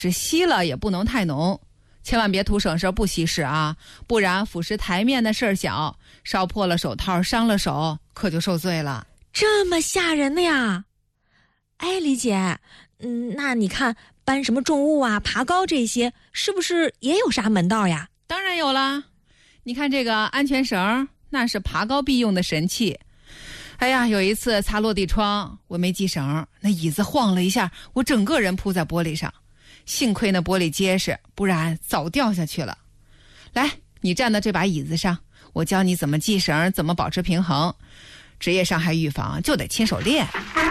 是稀了也不能太浓，千万别图省事不稀释啊，不然腐蚀台面的事儿小，烧破了手套伤了手可就受罪了。 这么吓人的呀？哎，李姐，那你看搬什么重物啊、爬高这些，是不是也有啥门道呀？ 当然有啦，你看这个安全绳，那是爬高必用的神器。哎呀，有一次擦落地窗，我没系绳，那椅子晃了一下，我整个人扑在玻璃上，幸亏那玻璃结实，不然早掉下去了。来，你站到这把椅子上，我教你怎么系绳，怎么保持平衡。职业伤害预防就得亲手练。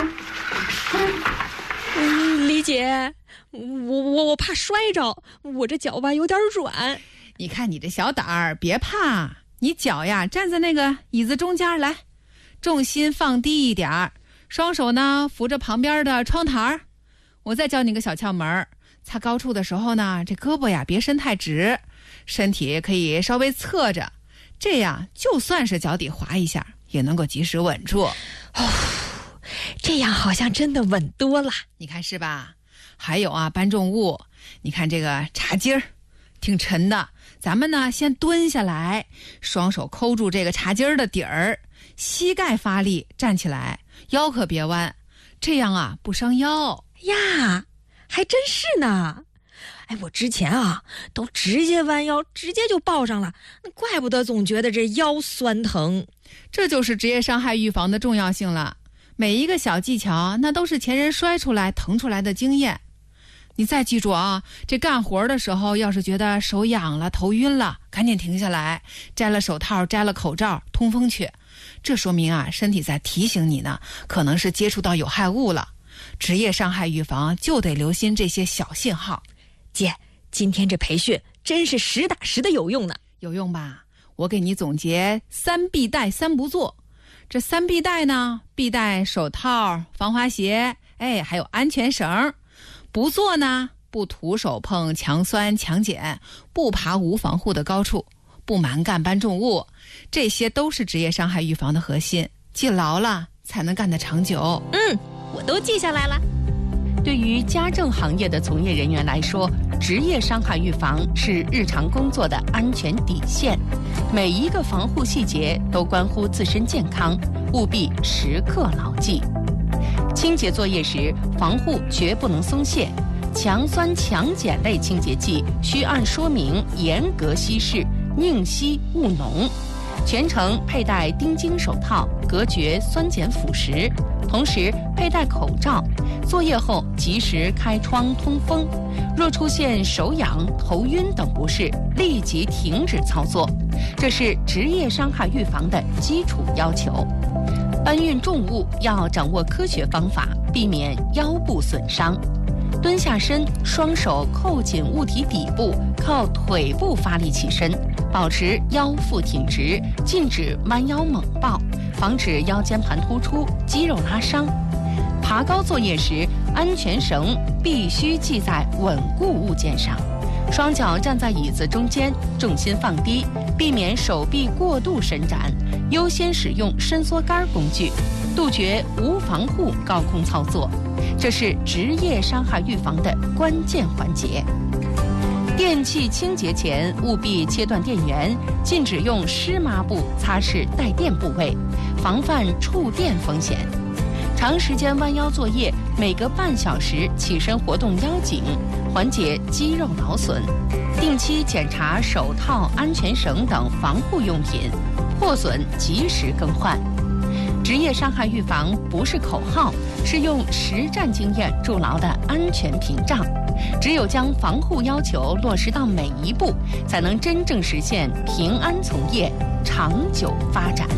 李姐，我怕摔着，我这脚吧有点软。 你看你这小胆儿，别怕，你脚呀站在那个椅子中间来，重心放低一点，双手呢扶着旁边的窗台。我再教你个小窍门，擦高处的时候呢，这胳膊呀别伸太直，身体可以稍微侧着，这样就算是脚底滑一下，也能够及时稳住。 这样好像真的稳多了， 你看是吧？还有啊，搬重物，你看这个茶几儿挺沉的，咱们呢先蹲下来，双手抠住这个茶几儿的底儿，膝盖发力站起来，腰可别弯，这样啊不伤腰呀。还真是呢。哎，我之前啊都直接弯腰，直接就抱上了，那怪不得总觉得这腰酸疼。 这就是职业伤害预防的重要性了。每一个小技巧，那都是前人摔出来疼出来的经验。你再记住啊，这干活的时候要是觉得手痒了、头晕了，赶紧停下来，摘了手套、摘了口罩，通风去。这说明啊，身体在提醒你呢，可能是接触到有害物了。职业伤害预防就得留心这些小信号。 姐，今天这培训真是实打实的有用呢。 有用吧？我给你总结3必带3不做。这3必带呢，必带手套、防滑鞋，还有安全绳。不做呢，不徒手碰强酸强碱，不爬无防护的高处，不蛮干搬重物，这些都是职业伤害预防的核心，记牢了才能干得长久。 我都记下来了。 对于家政行业的从业人员来说，职业伤害预防是日常工作的安全底线，每一个防护细节都关乎自身健康，务必时刻牢记。清洁作业时，防护绝不能松懈，强酸强碱类清洁剂需按说明严格稀释，宁稀勿浓。全程佩戴丁腈手套，隔绝酸碱腐蚀，同时佩戴口罩。作业后及时开窗通风。若出现手痒、头晕等不适，立即停止操作。这是职业伤害预防的基础要求。搬运重物要掌握科学方法，避免腰部损伤。蹲下身，双手扣紧物体底部，靠腿部发力起身，保持腰腹挺直，禁止弯腰猛抱，防止腰间盘突出、肌肉拉伤。爬高作业时，安全绳必须系在稳固物件上，双脚站在椅子中间，重心放低，避免手臂过度伸展，优先使用伸缩杆工具，杜绝无防护高空操作。这是职业伤害预防的关键环节。电器清洁前务必切断电源，禁止用湿抹布擦拭带电部位，防范触电风险。长时间弯腰作业，每隔半小时起身活动腰颈，缓解肌肉劳损。定期检查手套、安全绳等防护用品，破损及时更换。职业伤害预防不是口号，是用实战经验筑牢的安全屏障。只有将防护要求落实到每一步，才能真正实现平安从业、长久发展。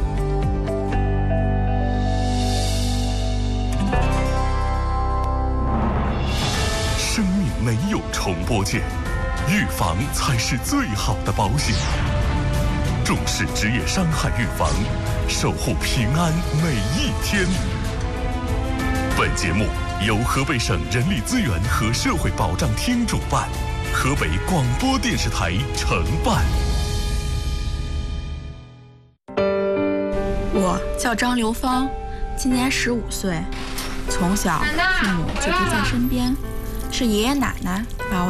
生命没有重播键，预防才是最好的保险。重视职业伤害预防，守护平安每一天。本节目由河北省人力资源和社会保障厅主办，河北广播电视台承办。 我叫张刘芳，今年15岁，从小父母就不在身边，是爷爷奶奶把我